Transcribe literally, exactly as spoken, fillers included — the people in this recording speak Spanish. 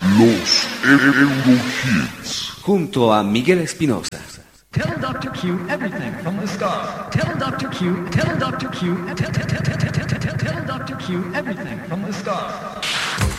Los Eurohits. Junto a Miguel Espinosa. Tell doctor Q everything from the start. Tell doctor Q, tell doctor Q, tell doctor Q everything from the start.